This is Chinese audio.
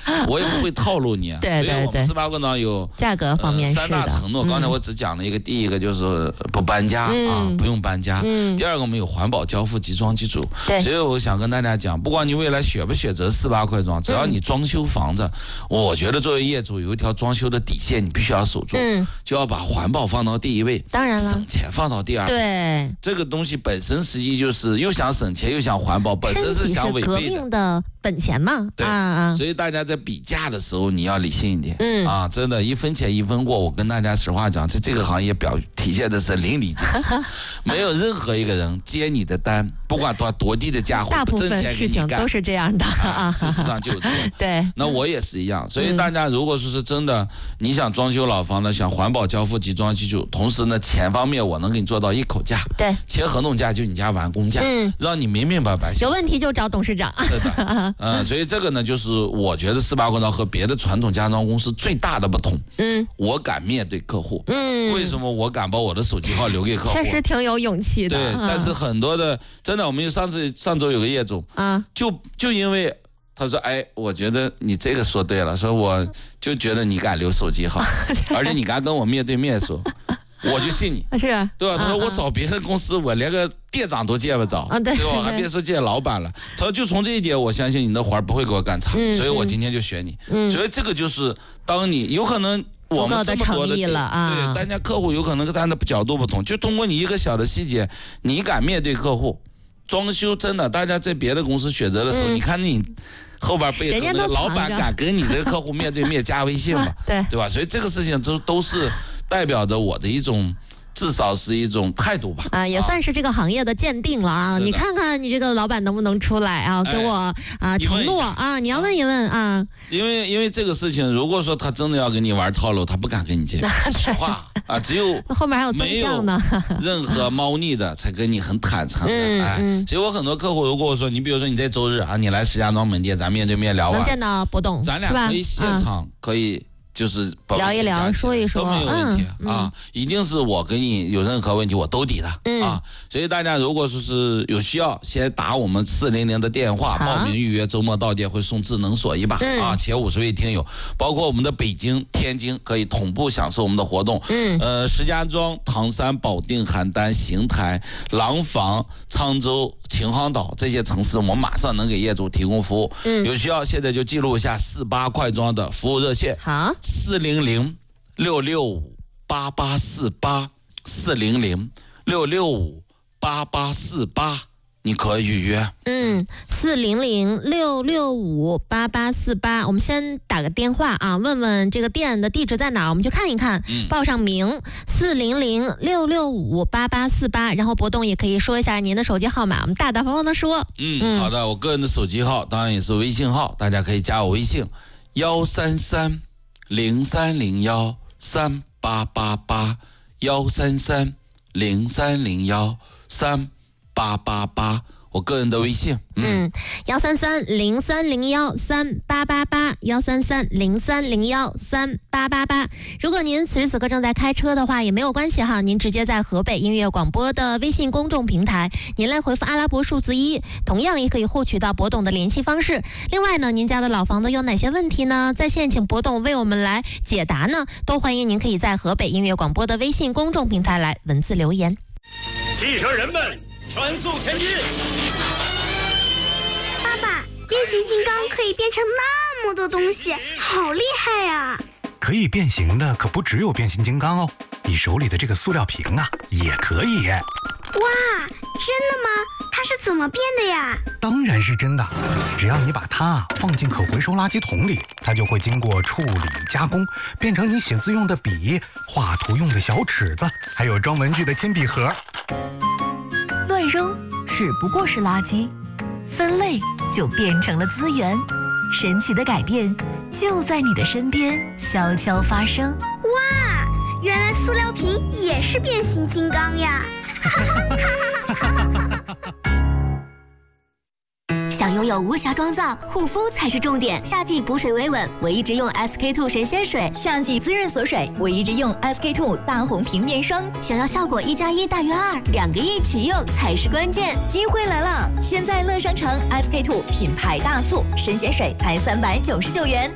我也不会套路你。 对对对， 所以我们18块庄有价格方面 3大承诺。刚才我只讲了一个，第一个就是不搬家啊，不用搬家。第二个我们有环保交付集装机组。 对， 所以我想跟大家讲，不管你未来选不选择18块庄，只要你装修房子，我觉得作为业主有一条装修的底线，你必须要守住，就要把环保放到第一位， 当然了， 省钱放到第二位。 对， 这个东西本身实际就是又想省钱又想环保，本身是想违背的。 革命的本钱嘛， 对所以大家在比价的时候你要理性一点，真的，1分钱1分货。我跟大家实话讲，这个行业体现的是淋漓尽致，没有任何一个人接你的单，不管多低的价， 大部分事情都是这样的事实上就这样。 对， 那我也是一样。所以大家如果说是真的，你想装修老房呢，想环保交付集装机组，同时呢钱方面我能给你做到一口价， 对， 签合同价就你家完工价，让你明明白白。 有问题就找董事长。 是的，所以这个呢，就是我觉得18块庄和别的传统家装公司最大的不同。我敢面对客户。为什么我敢把我的手机号留给客户？ 确实挺有勇气的。 对，但是很多的真的，我们上周有个业主就因为他说，哎，我觉得你这个说对了，说我就觉得你敢留手机号，而且你敢跟我面对面说。我就信你， 是， 对吧？他说我找别的公司，我连个店长都见不着，对吧？还别说见老板了。他说就从这一点，我相信你的活不会给我干差，所以我今天就选你。所以这个就是当你有可能我们这么多的对，大家客户有可能跟他的角度不同，就通过你一个小的细节，你敢面对客户，装修真的，大家在别的公司选择的时候，你看你。后边背后的老板敢跟你的客户面对面加微信嘛？对吧？所以这个事情都是代表着我的一种，至少是一种态度吧。 也算是这个行业的鉴定了啊！你看看你这个老板能不能出来啊？跟我承诺啊！你要问一问啊。 因为这个事情，如果说他真的要跟你玩套路，他不敢跟你见面。实话啊，只有后面还有没有任何猫腻的，才跟你很坦诚的。所以我很多客户，如果我说你比如说你在周日啊，你来石家庄门店，咱面对面聊完， 能见到博董， 咱俩可以现场可以。就是聊一聊，说一说都没有问题啊！一定是我跟你有任何问题我都抵的啊！所以大家如果说是有需要，先打我们400的电话报名预约，周末到店会送智能锁一把啊！前50位听友，包括我们的北京、天津可以同步享受我们的活动。石家庄、唐山、保定、邯郸、邢台、廊坊、沧州、秦皇岛这些城市，我们马上能给业主提供服务。有需要现在就记录一下18块庄的服务热线。 好。 400-665-8848，400-665-8848，你可以预约。 400-665-8848，我们先打个电话啊，问问这个店的地址在哪儿，我们去看一看，报上名。400-665-8848，然后博董也可以说一下您的手机号码，我们大大方方的说。 好的，我个人的手机号当然也是微信号，大家可以加我微信133-0301-3888，133-0301-3888，我个人的微信。 133-0301-3888，133-0301-3888。如果您此时此刻正在开车的话，也没有关系哈，您直接在河北音乐广播的微信公众平台，您来回复阿拉伯数字1，同样也可以获取到博董的联系方式。另外呢，您家的老房子有哪些问题呢？在线请博董为我们来解答呢，都欢迎您可以在河北音乐广播的微信公众平台来文字留言。 汽车人们，全速前进！ 爸爸，变形金刚可以变成那么多东西，好厉害呀！ 可以变形的可不只有变形金刚哦，你手里的这个塑料瓶啊，也可以。 哇，真的吗？它是怎么变的呀？ 当然是真的，只要你把它放进可回收垃圾桶里，它就会经过处理加工，变成你写字用的笔、画图用的小尺子，还有装文具的铅笔盒。 乱扔只不过是垃圾，分类就变成了资源。神奇的改变就在你的身边悄悄发生。 哇，原来塑料瓶也是变形金刚呀！ 想拥有无瑕妆造，护肤才是重点。夏季补水维稳，我一直用 SK2 神仙水； 夏季滋润锁水，我一直用 SK2 大红瓶面霜。 想要效果1+1大于2，2个一起用才是关键。 机会来了！现在乐商城 SK2 品牌大促，神仙水才399元